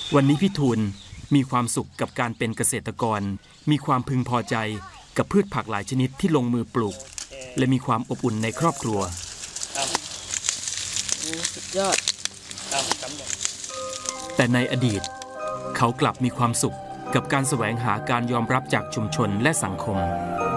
วันนี้พี่ทูลมีความสุขกับการเป็นเกษตรกรมีความพึงพอใจกับพืชผักหลายชนิดที่ลงมือปลูกและมีความอบอุ่นในครอบครัวสุดยอดแต่ในอดีตเขากลับมีความสุขกับการแสวงหาการยอมรับจากชุมชนและสังคม